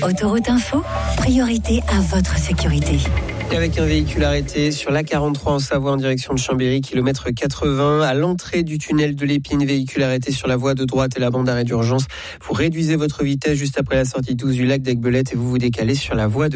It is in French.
Autoroute Info, priorité à votre sécurité. Avec un véhicule arrêté sur l'A43 en Savoie en direction de Chambéry, kilomètre 80, à l'entrée du tunnel de l'Épine, véhicule arrêté sur la voie de droite et la bande d'arrêt d'urgence. Vous réduisez votre vitesse juste après la sortie 12 du lac d'Aiguebelette et vous vous décalez sur la voie de